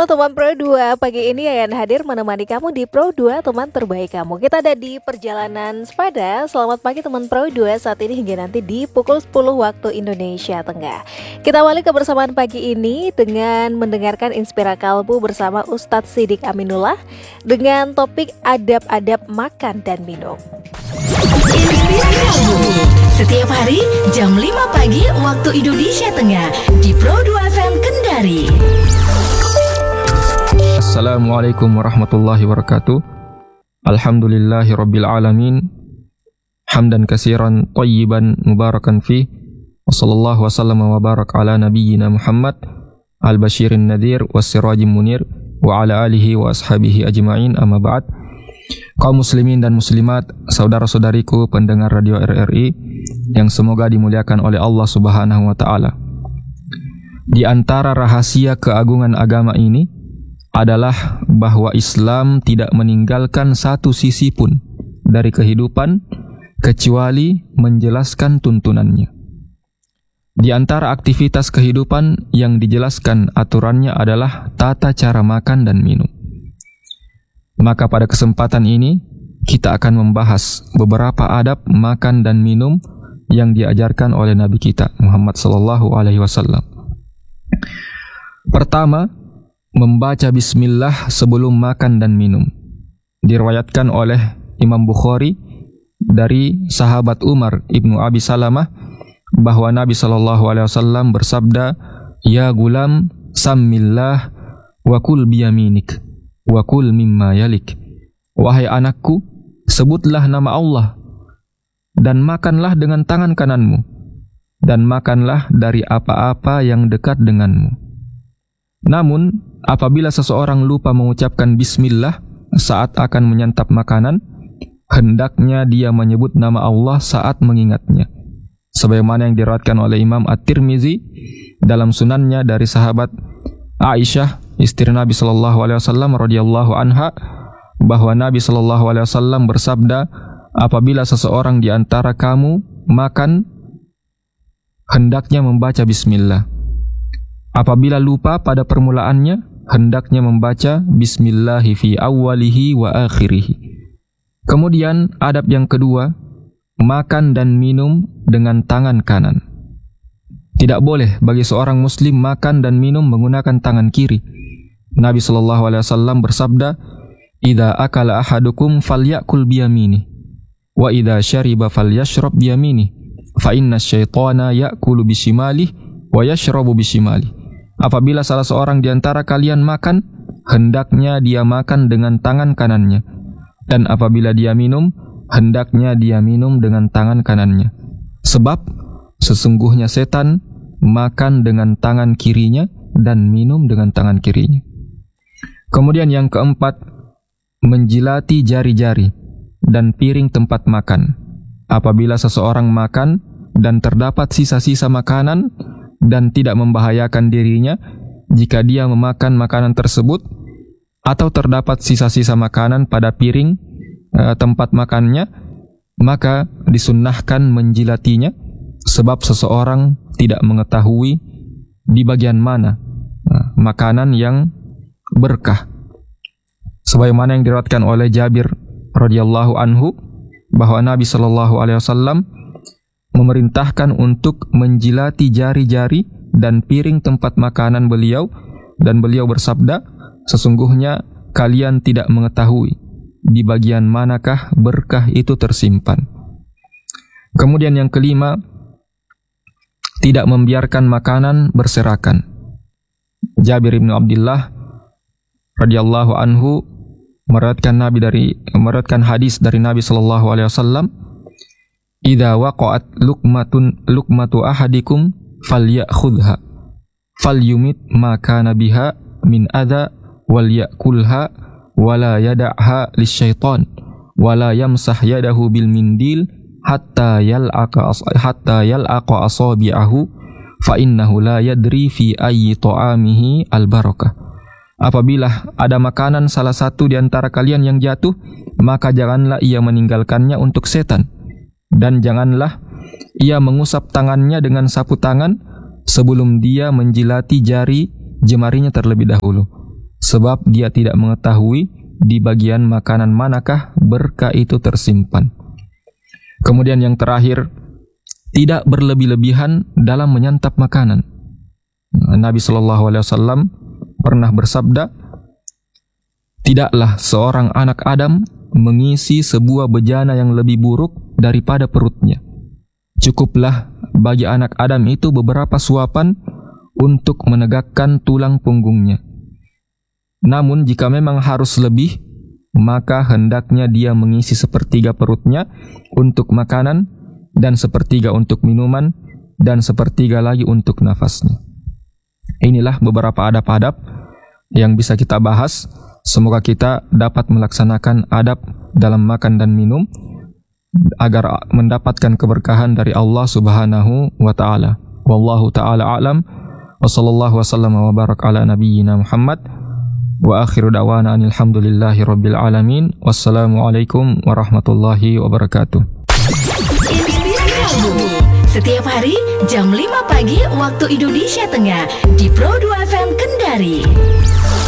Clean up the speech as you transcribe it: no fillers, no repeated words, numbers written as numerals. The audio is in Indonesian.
Halo teman Pro 2, pagi ini Yayan hadir menemani kamu di Pro 2 teman terbaik kamu. Kita ada di perjalanan Sepada. Selamat pagi teman Pro 2, saat ini hingga nanti di pukul 10 waktu Indonesia Tengah. Kita awali kebersamaan pagi ini dengan mendengarkan Inspira Kalbu bersama Ustadz Siddiq Aminullah dengan topik adab-adab makan dan minum. Inspira Kalbu setiap hari jam 5 pagi waktu Indonesia Tengah di Pro 2 FM Kendari. Assalamualaikum warahmatullahi wabarakatuh. Alhamdulillahi rabbil alamin. Hamdan katsiran thayyiban mubarakan fi. Wa sallallahu wa sallama wa barak ala nabiyyina Muhammad al-basyirin nadhir was sirajim munir wa ala alihi wa ashabihi ajma'in, amma ba'd. Kaum muslimin dan muslimat, saudara-saudariku pendengar radio RRI yang semoga dimuliakan oleh Allah Subhanahu wa taala. Di antara rahasia keagungan agama ini adalah bahwa Islam tidak meninggalkan satu sisi pun dari kehidupan kecuali menjelaskan tuntunannya. Di antara aktivitas kehidupan yang dijelaskan aturannya adalah tata cara makan dan minum. Maka pada kesempatan ini kita akan membahas beberapa adab makan dan minum yang diajarkan oleh Nabi kita Muhammad sallallahu alaihi wasallam. Pertama, membaca bismillah sebelum makan dan minum. Diriwayatkan oleh Imam Bukhari dari sahabat Umar ibnu Abi Salamah bahwa Nabi SAW bersabda, "Ya gulam, sammillah wa kul biyaminik wa kul mimma yalik." Wahai anakku, sebutlah nama Allah dan makanlah dengan tangan kananmu dan makanlah dari apa-apa yang dekat denganmu. Namun, apabila seseorang lupa mengucapkan bismillah saat akan menyantap makanan, hendaknya dia menyebut nama Allah saat mengingatnya. Sebagaimana yang diriwayatkan oleh Imam At-Tirmizi dalam sunannya dari sahabat Aisyah, istri Nabi sallallahu alaihi wasallam radhiyallahu anha, bahwa Nabi sallallahu alaihi wasallam bersabda, apabila seseorang di antara kamu makan, hendaknya membaca bismillah. Apabila lupa pada permulaannya, hendaknya membaca bismillahi fi awwalihi wa akhirihi. Kemudian adab yang kedua, makan dan minum dengan tangan kanan. Tidak boleh bagi seorang muslim makan dan minum menggunakan tangan kiri. Nabi SAW bersabda, "Idza akala ahadukum falyakul biyamini, wa idza syariba falyashrab biyamini, fa inna syaitana ya'kulu bishimalihi wa yashrabu bishimalihi." Apabila salah seorang di antara kalian makan, hendaknya dia makan dengan tangan kanannya. Dan apabila dia minum, hendaknya dia minum dengan tangan kanannya. Sebab sesungguhnya setan makan dengan tangan kirinya dan minum dengan tangan kirinya. Kemudian yang keempat, menjilati jari-jari dan piring tempat makan. Apabila seseorang makan dan terdapat sisa-sisa makanan dan tidak membahayakan dirinya jika dia memakan makanan tersebut, atau terdapat sisa-sisa makanan pada piring tempat makannya, maka disunnahkan menjilatinya, sebab seseorang tidak mengetahui di bagian mana makanan yang berkah. Sebagaimana yang diriwayatkan oleh Jabir radhiyallahu anhu bahwa Nabi sallallahu alaihi wasallam memerintahkan untuk menjilati jari-jari dan piring tempat makanan beliau, dan beliau bersabda, sesungguhnya kalian tidak mengetahui di bagian manakah berkah itu tersimpan. Kemudian yang kelima, tidak membiarkan makanan berserakan. Jabir bin Abdullah radhiyallahu anhu meriwayatkan hadis dari Nabi sallallahu alaihi wasallam, "Idza waqa'at luqmatu ahadikum falyakhudha falyumit ma kana biha min adza wal yakulha wala yad'ha lisyaitan wala yamsah yadahu bil mindil hatta yal'aqa asabi'ahu fa innahu la yadri fi ayyi ta'amihi al barakah." Apabila ada makanan salah satu di antara kalian yang jatuh, maka janganlah ia meninggalkannya untuk setan. Dan janganlah ia mengusap tangannya dengan sapu tangan sebelum dia menjilati jari jemarinya terlebih dahulu. sebab dia tidak mengetahui di bagian makanan manakah berkah itu tersimpan. Kemudian yang terakhir, tidak berlebih-lebihan dalam menyantap makanan. Nabi SAW pernah bersabda, tidaklah seorang anak Adam mengisi sebuah bejana yang lebih buruk daripada perutnya. Cukuplah bagi anak Adam itu beberapa suapan untuk menegakkan tulang punggungnya. Namun jika memang harus lebih, maka hendaknya dia mengisi sepertiga perutnya untuk makanan, dan sepertiga untuk minuman, dan sepertiga lagi untuk nafasnya. Inilah beberapa adab-adab yang bisa kita bahas. Semoga kita dapat melaksanakan adab dalam makan dan minum agar mendapatkan keberkahan dari Allah Subhanahu wa taala. Wallahu taala a'lam. Wa sallallahu wasallam wa barak ala nabiyyina Muhammad. Wa akhiru da'wana alhamdulillahi rabbil alamin. Wassalamualaikum warahmatullahi wabarakatuh. Setiap hari jam 5 pagi waktu Indonesia Tengah di Pro 2 FM Kendari.